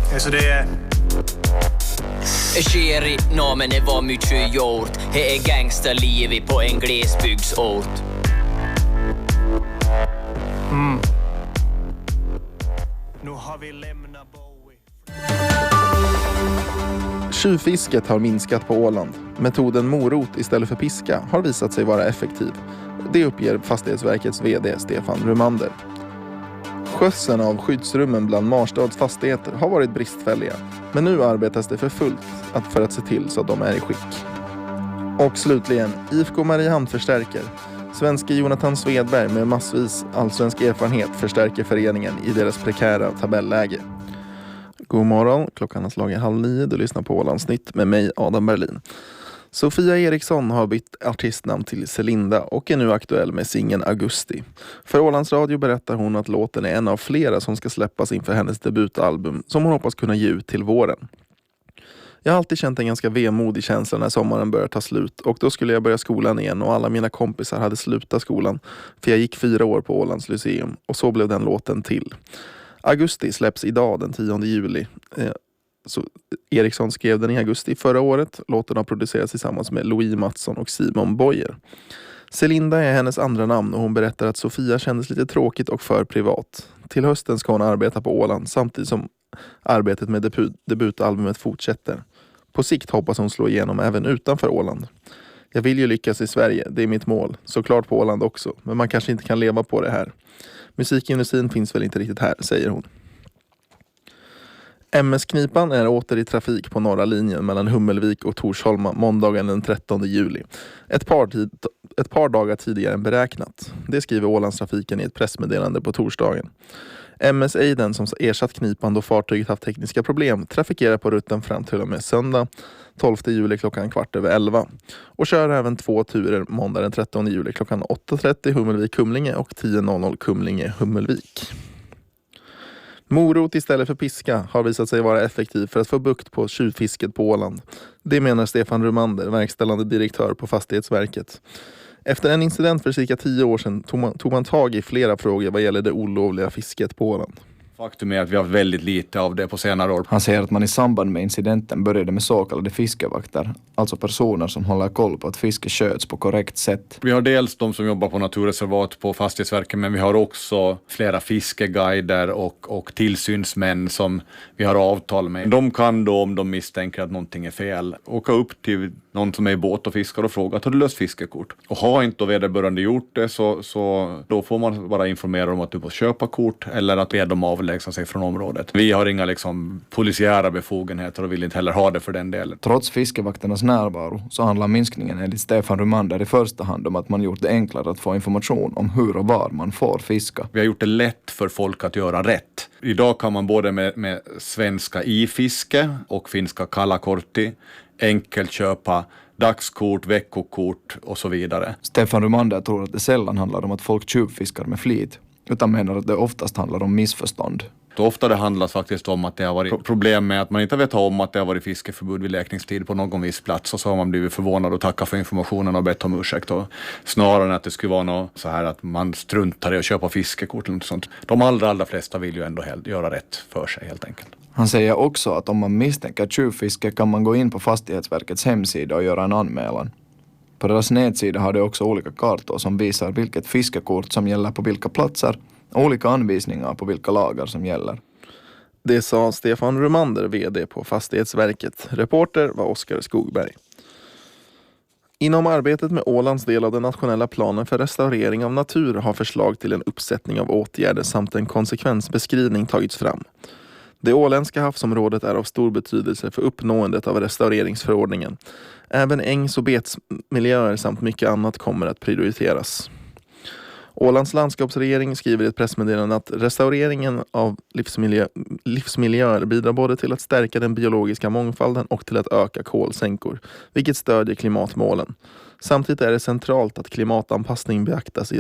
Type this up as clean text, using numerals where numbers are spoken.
Så det är... Skeri, men det var mycket gjort. Det är gangsterliv på en glesbygdsort. Nu har vi lämnat Bowie. Tjuvfisket har minskat på Åland. Metoden morot istället för piska har visat sig vara effektiv. Det uppger Fastighetsverkets vd Stefan Rumander. Skötseln av skyddsrummen bland Marstads fastigheter har varit bristfälliga. Men nu arbetas det för fullt för att se till så att de är i skick. Och slutligen, IFK Mariehamn förstärker. Svenske Jonathan Svedberg med massvis allsvensk erfarenhet förstärker föreningen i deras prekära tabelläge. God morgon, klockan har slagit 8:30. Du lyssnar på Ålandsnytt med mig, Adam Berlin. Sofia Eriksson har bytt artistnamn till Celinda och är nu aktuell med singeln Augusti. För Ålands Radio berättar hon att låten är en av flera som ska släppas inför hennes debutalbum som hon hoppas kunna ge ut till våren. Jag har alltid känt en ganska vemodig känsla när sommaren börjar ta slut och då skulle jag börja skolan igen och alla mina kompisar hade slutat skolan för jag gick 4 år på Ålands Lyceum och så blev den låten till. Augusti släpps idag den 10 juli. Så Eriksson skrev den i augusti förra året. Låten har producerats tillsammans med Louis Mattsson och Simon Boyer. Celinda är hennes andra namn och hon berättar att Sofia kändes lite tråkigt och för privat. Till hösten ska hon arbeta på Åland samtidigt som arbetet med debutalbumet fortsätter. På sikt hoppas hon slå igenom även utanför Åland. Jag vill ju lyckas i Sverige, det är mitt mål. Såklart på Åland också, men man kanske inte kan leva på det här. Musikindustrin finns väl inte riktigt här, säger hon. MS-knipan är åter i trafik på norra linjen mellan Hummelvik och Torsholma måndagen den 13 juli. Ett par dagar tidigare än beräknat. Det skriver Ålandstrafiken i ett pressmeddelande på torsdagen. MS Eiden som ersatt knipan då fartyget haft tekniska problem trafikerar på rutten fram till och med söndag 12 juli klockan 11:15 och kör även 2 turer måndag den 13 juli klockan 8:30 Hummelvik-Humlinge och 10:00 Kumlinge-Hummelvik. Morot istället för piska har visat sig vara effektiv för att få bukt på tjuvfisket på Åland. Det menar Stefan Rumander, verkställande direktör på Fastighetsverket. Efter en incident för cirka 10 år sedan tog man tag i flera frågor vad gäller det olovliga fisket på Åland. Faktum är att vi har väldigt lite av det på senare år. Han säger att man i samband med incidenten började med så kallade fiskevakter, alltså personer som håller koll på att fiske sköts på korrekt sätt. Vi har dels de som jobbar på naturreservat på Fastighetsverket, men vi har också flera fiskeguider och tillsynsmän som vi har avtal med. De kan då, om de misstänker att någonting är fel, åka upp till någon som är i båt och fiskar och fråga: har du löst fiskekort? Och har inte vederbörande gjort det så då får man bara informera om att du får köpa kort eller att be dem avlägsna sig från området. Vi har inga polisiära befogenheter och vill inte heller ha det för den delen. Trots fiskevakternas närvaro så handlar minskningen enligt Stefan Rumander i första hand om att man gjort det enklare att få information om hur och var man får fiska. Vi har gjort det lätt för folk att göra rätt. Idag kan man både med svenska i-fiske och finska kalakortti enkelt köpa dagskort, veckokort och så vidare. Stefan Rumander tror att det sällan handlar om att folk tjuvfiskar med flit, utan menar att det oftast handlar om missförstånd. Ofta det handlar faktiskt om att det har varit problem med att man inte vet om att det har varit fiskeförbud vid läkningstid på någon viss plats och så har man blivit förvånad och tackat för informationen och bett om ursäkt. Och snarare än att det skulle vara något så här att man struntar i att köpa fiskekort eller något sånt. De allra flesta vill ju ändå göra rätt för sig helt enkelt. Han säger också att om man misstänker tjuvfiske kan man gå in på Fastighetsverkets hemsida och göra en anmälan. På deras nedsida har de också olika kartor som visar vilket fiskekort som gäller på vilka platser och olika anvisningar på vilka lagar som gäller. Det sa Stefan Rumander, vd på Fastighetsverket. Reporter var Oskar Skogberg. Inom arbetet med Ålands del av den nationella planen för restaurering av natur har förslag till en uppsättning av åtgärder samt en konsekvensbeskrivning tagits fram. Det åländska havsområdet är av stor betydelse för uppnåendet av restaureringsförordningen. Även ängs- och betsmiljöer samt mycket annat kommer att prioriteras. Ålands landskapsregering skriver i ett pressmeddelande att restaureringen av livsmiljöer bidrar både till att stärka den biologiska mångfalden och till att öka kolsänkor, vilket stödjer klimatmålen. Samtidigt är det centralt att klimatanpassning beaktas i